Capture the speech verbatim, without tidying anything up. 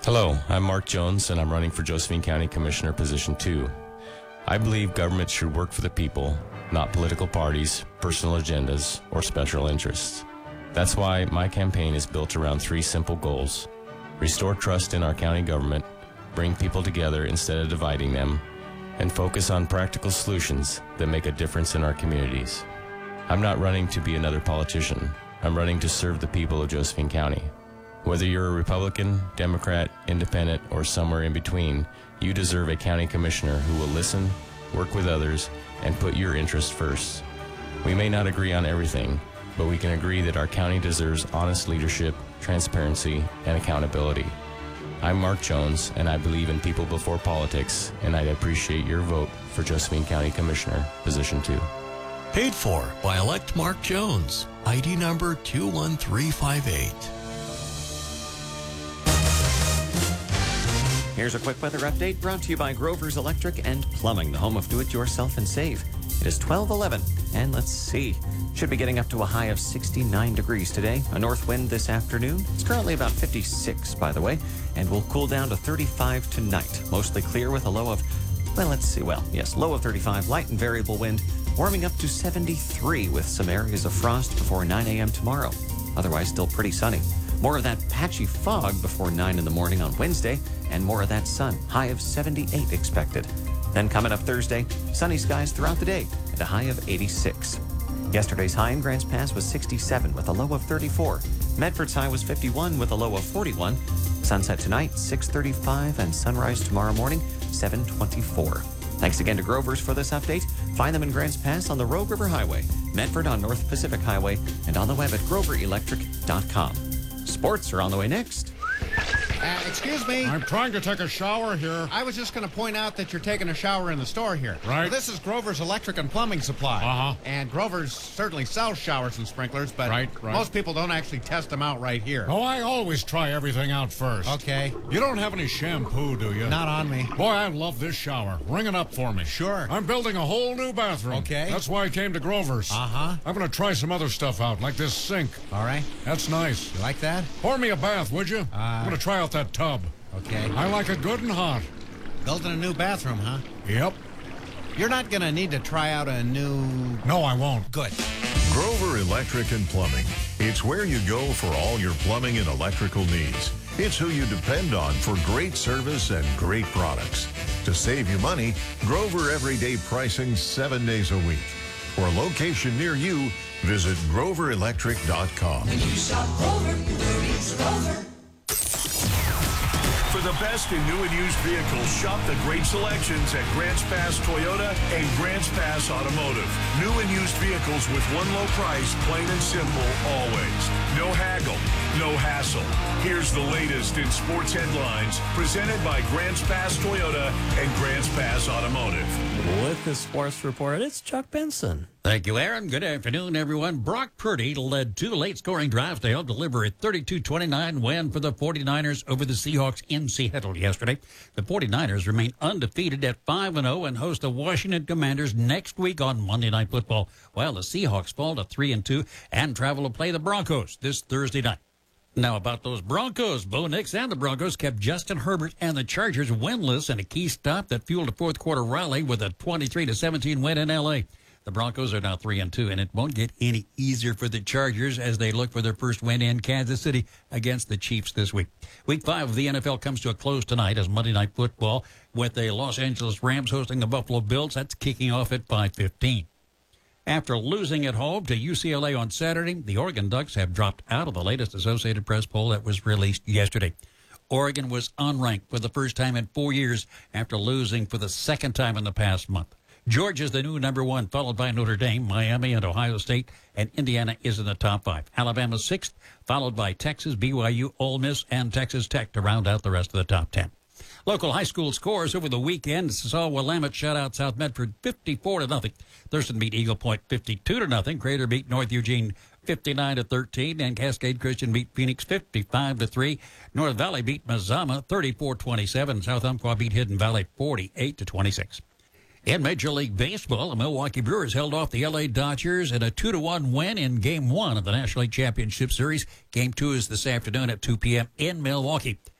Hello, I'm Mark Jones, and I'm running for Josephine County Commissioner Position two. I believe government should work for the people, not political parties, personal agendas, or special interests. That's why my campaign is built around three simple goals: restore trust in our county government, bring people together instead of dividing them, and focus on practical solutions that make a difference in our communities. I'm not running to be another politician. I'm running to serve the people of Josephine County. Whether you're a Republican, Democrat, Independent, or somewhere in between, you deserve a county commissioner who will listen, work with others, and put your interests first. We may not agree on everything, but we can agree that our county deserves honest leadership, transparency, and accountability. I'm Mark Jones, and I believe in people before politics, and I'd appreciate your vote for Josephine County Commissioner, Position two. Paid for by Elect Mark Jones, I D number two one three five eight. Here's a quick weather update brought to you by Grover's Electric and Plumbing, the home of do-it-yourself and save. It is twelve eleven, and let's see. Should be getting up to a high of sixty-nine degrees today. A north wind this afternoon. It's currently about fifty-six, by the way, and will cool down to thirty-five tonight. Mostly clear with a low of, well, let's see, well, yes, low of thirty-five, light and variable wind, warming up to seventy-three with some areas of frost before nine a.m. tomorrow. Otherwise, still pretty sunny. More of that patchy fog before nine in the morning on Wednesday, and more of that sun. High of seventy-eight expected. Then coming up Thursday, sunny skies throughout the day and a high of eighty-six. Yesterday's high in Grants Pass was sixty-seven with a low of thirty-four. Medford's high was fifty-one with a low of forty-one. Sunset tonight, six thirty-five, and sunrise tomorrow morning, seven twenty-four. Thanks again to Grover's for this update. Find them in Grants Pass on the Rogue River Highway, Medford on North Pacific Highway, and on the web at grover electric dot com. Sports are on the way next. Uh, excuse me. I'm trying to take a shower here. I was just going to point out that you're taking a shower in the store here. Right. Well, this is Grover's Electric and Plumbing Supply. Uh-huh. And Grover's certainly sells showers and sprinklers, but right, right. most people don't actually test them out right here. Oh, I always try everything out first. Okay. You don't have any shampoo, do you? Not on me. Boy, I love this shower. Ring it up for me. Sure. I'm building a whole new bathroom. Okay. That's why I came to Grover's. Uh-huh. I'm going to try some other stuff out, like this sink. All right. That's nice. You like that? Pour me a bath, would you? Uh, I'm going to try out that tub. Okay. I like it good and hot. Building a new bathroom, huh? Yep. You're not going to need to try out a new... No, I won't. Good. Grover Electric and Plumbing. It's where you go for all your plumbing and electrical needs. It's who you depend on for great service and great products. To save you money, Grover Everyday Pricing seven days a week. For a location near you, visit grover electric dot com. When you shop Grover, it's Grover. For the best in new and used vehicles, shop the great selections at Grants Pass Toyota and Grants Pass Automotive. New and used vehicles with one low price, plain and simple, always. No haggle, no hassle. Here's the latest in sports headlines, presented by Grants Pass Toyota and Grants Pass Automotive. With the sports report, it's Chuck Benson. Thank you, Aaron. Good afternoon, everyone. Brock Purdy led two late-scoring drives to help deliver a thirty-two twenty-nine win for the 49ers over the Seahawks in Seattle yesterday. The 49ers remain undefeated at five and oh and host the Washington Commanders next week on Monday Night Football, while the Seahawks fall to three and two and travel to play the Broncos this Thursday night. Now about those Broncos, Bo Nix and the Broncos kept Justin Herbert and the Chargers winless in a key stop that fueled a fourth-quarter rally with a twenty-three to seventeen win in L A. The Broncos are now three and two, and it won't get any easier for the Chargers as they look for their first win in Kansas City against the Chiefs this week. Week five of the N F L comes to a close tonight as Monday Night Football with the Los Angeles Rams hosting the Buffalo Bills. That's kicking off at five fifteen. After losing at home to U C L A on Saturday, the Oregon Ducks have dropped out of the latest Associated Press poll that was released yesterday. Oregon was unranked for the first time in four years after losing for the second time in the past month. Georgia's the new number one, followed by Notre Dame, Miami, and Ohio State, and Indiana is in the top five. Alabama's sixth, followed by Texas, B Y U, Ole Miss, and Texas Tech to round out the rest of the top ten. Local high school scores over the weekend saw Willamette shut out South Medford fifty-four to nothing. Thurston beat Eagle Point fifty-two to nothing. Crater beat North Eugene fifty-nine to thirteen, and Cascade Christian beat Phoenix fifty-five to three. North Valley beat Mazama thirty-four twenty-seven. South Umpqua beat Hidden Valley forty-eight to twenty-six. In Major League Baseball, the Milwaukee Brewers held off the L A Dodgers in a two to one win in Game one of the National League Championship Series. Game two is this afternoon at two p.m. in Milwaukee.